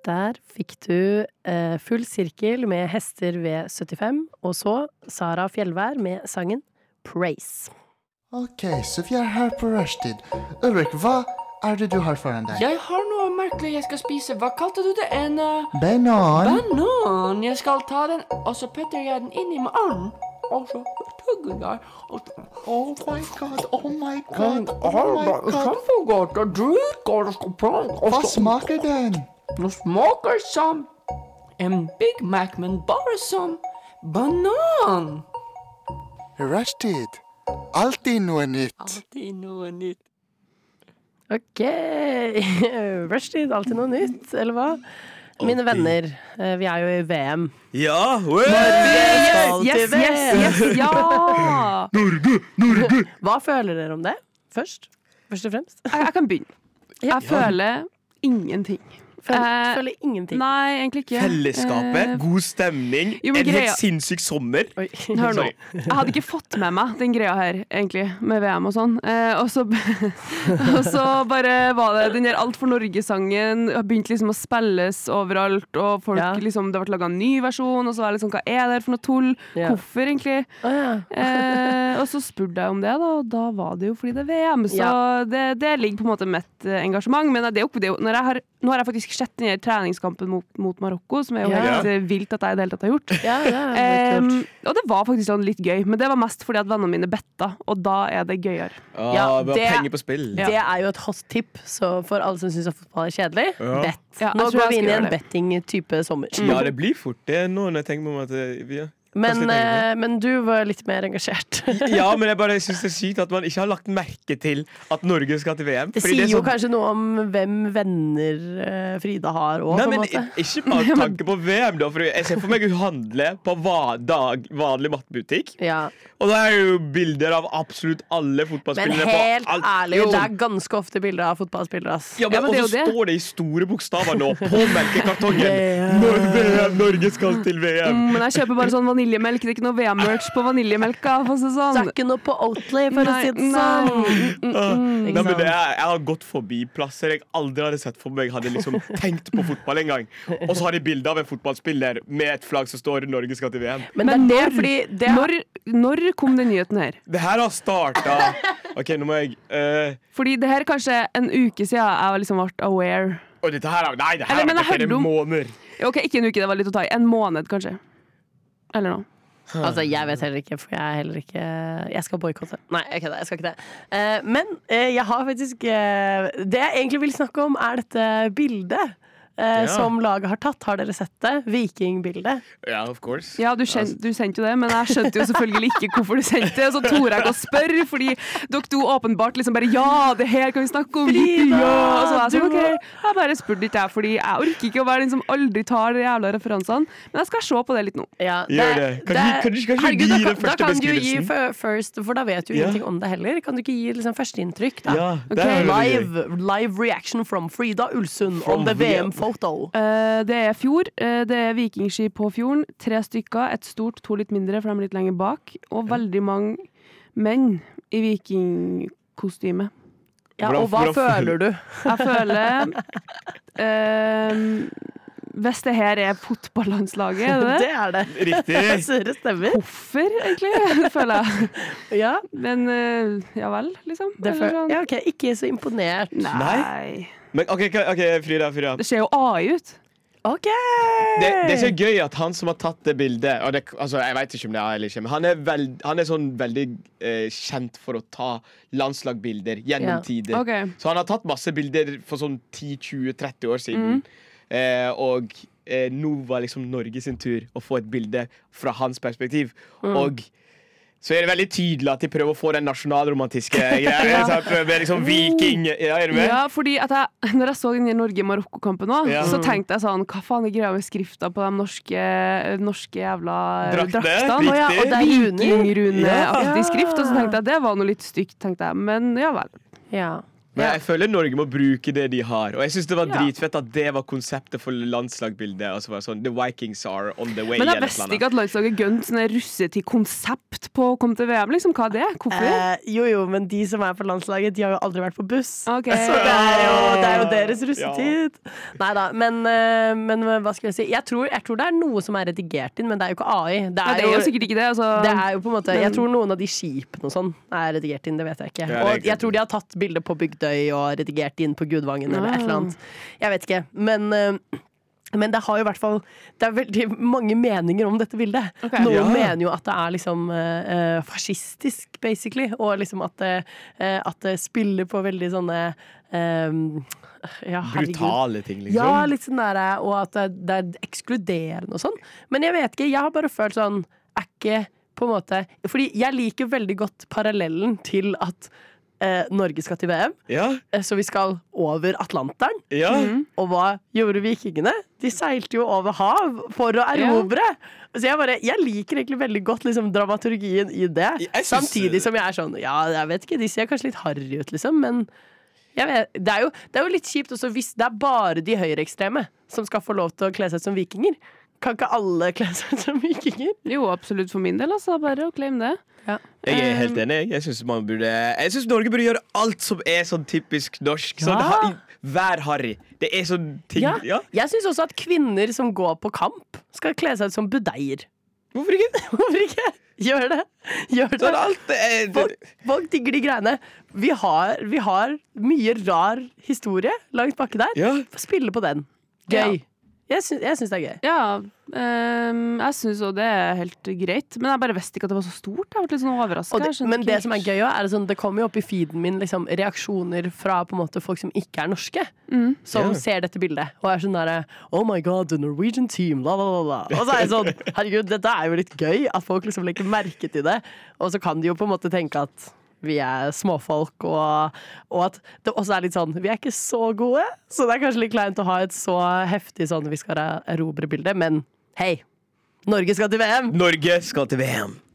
Der fikk du Full sirkel med Hester ved 75, og så Sara Fjellvær med sangen Praise. Ok, så vi her på rushtid. Ulrik, hva det du har foran deg? Jeg har noe merkelig jeg skal spise. Hva kalte du det? En Banan. banan. Jeg skal ta den, og så putter jeg den inn i munnen. Og så tugger jeg. Oh my god, oh my god, oh my god. Kjempegodt. Det dritgodt. Hva smaker den? Det smaker som en Big Mac, men bare som banan. Rushtid. Alltid noe nytt. Alltid noe nytt. Ok, rushtid, alltid noe nytt, eller hva? Mine venner, vi jo i VM. Ja, Yes, ja! Norge! Hva føler dere om det? Først og fremst. Jeg kan begynne. Jeg føler ingenting. Føler ingenting. Nei, egentlig ikke. Fellesskapet, god stemning, Jo, men en helt greia- sinnssyk sommer. Oi. Hør nå. Sorry. Jeg hadde ikke fått med meg den greia her, egentlig, med VM og sånn. Og så bare var det den der Alt for Norge-sangen begynte liksom å spilles overalt, og folk Ja. liksom, det ble laget en ny versjon, og så var jeg liksom, hva det her for noe tull? Ja. Hvorfor egentlig? Å, ja. Og så spurte jeg om det, da, og da var det jo fordi det er VM, så Ja. det ligger på en måte mitt engasjement, men det er jo, nå har jeg faktisk sett den her treningskampen mot Marokko, som jo Ja. helt vilt at jeg i det hele tatt har gjort. Ja, det kult. Og det var faktisk sånn litt gøy, men det var mest fordi at vennene mine betta, og da det gøyere. Ja, det var det- penger på spill. Det jo et hot tip, så for alle som synes at fotball kjedelig, Ja. bett. Ja, jeg Nå tror går jeg vi inn i skal en gjøre det. Ja, betting-type sommer. det blir fort det nå når jeg tenker meg om at ja. Men du var litt mer engasjert. Ja, men jeg bare synes det sykt at man ikke har lagt merke til at Norge skal til VM. Det fordi sier er jo så- kanskje noe om hvem venner Frida har også, Nei, på en men måte. ikke bare tanke på VM da, for jeg ser for meg hun handler på vanlig matbutikk, Ja. og da jo bilder av absolutt alle Men fotballspillere helt på alt. ærlig, Jo. det ganske ofte bilder av fotballspillere, ass. Ja, men, Ja, men og det er så jo det. står det i store bokstaver nå på melkekartongen VM, Norge skal til VM. Men jeg kjøper bare sånn vaniljemelk, det ikke noe VM-merch på vaniljemelka, for å si det Så sånn. ikke noe på Oatly, for å si det Nei. sånn. Nei, men sant? jeg har gått forbi plasser jeg aldri hadde sett for meg. Hadde liksom tenkt på fotball en gang. Og så har de bilde av en fotballspiller med et flagg som står 'Norge skal til VM'. Men det er fordi det Når kom den nyheten her? Det her har starta. OK, nå må jeg Fordi det her er kanskje en uke siden jeg liksom ble aware. Og dette her Nei, det her Eller, men har jeg vært hørte om- måneder. Ok, ikke en uke, det var litt å ta i. En måned, kanskje. Eller noe. Altså, jeg vet heller ikke, for jeg heller ikke Jeg skal boikotte. Nei, jeg skal ikke det. Men jeg har faktisk det jeg egentlig vil snakke om, dette bildet. Som laget har tatt. Har dere sett det? Vikingbildet. Ja, of course. Ja, du sendte jo det, men jeg skjønte jo selvfølgelig ikke hvorfor du sendte det. Så torde jeg ikke å spørre, fordi dere to åpenbart liksom bare ja, det her kan vi snakke om. Frida, Ja. Og så var jeg sånn, du- ok, jeg bare spurte ikke jeg, fordi jeg orker ikke å være den som aldri tar de jævla referansene. Men jeg skal se på det litt nå. Ja, Gjør det. Kan du Herregud, gi da den kan- første Da kan du jo gi beskrivelsen? first, for da vet du Ja. ingenting om det heller. Kan du ikke gi liksom førsteinntrykk, da? Ja, det Ok, er veldig gøy. Live reaction from Frida Ulsund From on the VM. VM-photo. Det fjord, det vikingskip på fjorden, 3 stykker, et stort, 2 litt mindre, for de litt lenger bak, og veldig mange menn i vikingkostyme. Ja, og hva Hvordan føler du? Jeg føler hvis det her er fotballandslaget, er det det? Det er det. Riktig. Så det stemmer. Hvorfor, egentlig, føler jeg. Ja, Men ja vel, liksom. det Eller sånn. ja, ok. Ikke så imponert. Nei. Men OK, Frida. Det ser jo AI ut. Ok! Det er så gøy at han som har tatt det bildet og det, altså, jeg vet ikke om det er eller ikke, men han er sånn veldig kjent for å ta landslagbilder gjennom Ja. tider. Ok. Så han har tatt masse bilder for sånn 10-20-30 år siden. Og nå var liksom Norge sin tur å få et bilde fra hans perspektiv. Og så er det veldig tydelig at de prøver å få den nasjonalromantiske greia. Ja. Med liksom viking. Ja, er du med? Ja, fordi at når jeg så den Norge-Marokko-kampen nå, Ja. så tenkte jeg sånn, hva faen er greia med skrifta på de norske jævla Draktene, draktene? riktig. Ja, og det er runer. Vikingruneaktig Ja. skrift, og så tenkte jeg, det var noe litt stygt, tenkte jeg. Men ja vel. Ja. Men jeg føler Norge må bruke det de har. Og jeg synes det var dritfett at det var konseptet for landslagbildet. Altså var sånn, The Vikings are on the way. Men jeg visste ikke at landslaget gønt sånn russetid-konsept på å komme til VM. Liksom, hva er det? Hvorfor? Jo, men de som er på landslaget, de har jo aldri vært på buss. Okay. Så det er jo deres russetid. Neida, men hva skal jeg si? Jeg tror det er noe som er redigert inn, men det er jo ikke AI. Det er jo sikkert ikke det. Altså. Det er jo på en måte, jeg tror noen av de skipene og sånn er redigert inn, det vet jeg ikke. Og jeg tror de har tatt bilder på Bygdøy og redigert inn på Gudvangen eller et eller annet. Jeg vet ikke, men det har jo i hvert fall det er veldig mange meninger om dette bildet. Noen mener jo at det er liksom fascistisk, basically, og liksom at det spiller på veldig sånne brutale ting, liksom. Ja, litt sånn der, og at det er ekskluderende og sånn. Men jeg vet ikke, jeg har bare følt sånn, ikke på en måte, fordi jeg liker veldig godt parallellen til at Norge skal til VM, så vi skal over Atlanteren. Og hva gjorde vikingene? De seilte jo over hav for å erobre. Så jeg liker egentlig veldig godt liksom, dramaturgien i det. Samtidig som jeg er sånn, jeg vet ikke, de ser kanskje litt harry ut, liksom, men jeg vet, det er jo litt kjipt også hvis det er bare de høyreekstreme som skal få lov til å kle seg som vikinger. Kan ikke alle kle seg som vikinger? Jo, absolutt for min del, altså. Bare å claim det. Jeg er helt enig. Jeg synes Norge burde gjøre alt som er sånn typisk norsk. Sånn, vær harry. Det er sånn ting. Jeg synes også at kvinner som går på kamp skal kle seg som budeier. Hvorfor ikke? Gjør det. Folk digger de greiene. Vi har mye rar historie langt bakke der. Spille på den. Gøy. Jeg synes det er gøy. Jeg synes også det er helt greit. Men jeg bare visste ikke at det var så stort. Jeg ble litt sånn overrasket. Men det som er gøy også, er sånn, det kommer jo opp i feeden min liksom, reaksjoner fra på en måte, folk som ikke er norske, som ser dette bildet og er sånn der, oh my god, the Norwegian team, la la la. Og så er jeg sånn, herregud, dette er jo litt gøy at folk liksom legger merke til det. Og så kan de jo på en måte tenke at vi er småfolk, og at det også er litt sånn, vi er ikke så gode, så det er kanskje litt kleint å ha et så heftig sånn vi skal erobre bildet, men hei, Norge skal til VM! Norge skal til VM!